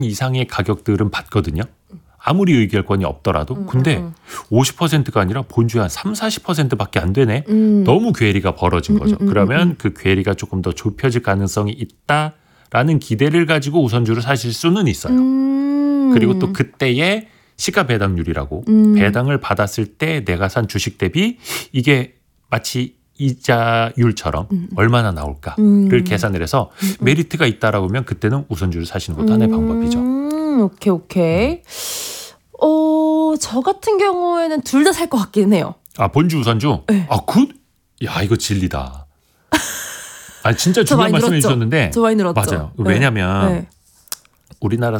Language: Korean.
이상의 가격들은 받거든요. 아무리 의결권이 없더라도. 근데 50%가 아니라 본주에 한 30-40%밖에 안 되네. 너무 괴리가 벌어진 거죠. 그러면 그 괴리가 조금 더 좁혀질 가능성이 있다라는 기대를 가지고 우선주를 사실 수는 있어요. 그리고 또 그때의 시가 배당률이라고 배당을 받았을 때 내가 산 주식 대비 이게 마치 이자율처럼 얼마나 나올까를 계산을 해서 메리트가 있다라고 하면 그때는 우선주를 사시는 것도 하나의 방법이죠. 오케이. 저 같은 경우에는 둘 다 살 것 같긴 해요. 아, 본주 우선주? 네. 야, 이거 진리다. 아, 진짜 중요한 말씀해 주셨는데. 저 많이 늘었죠. 맞아요. 왜냐면 네. 우리나라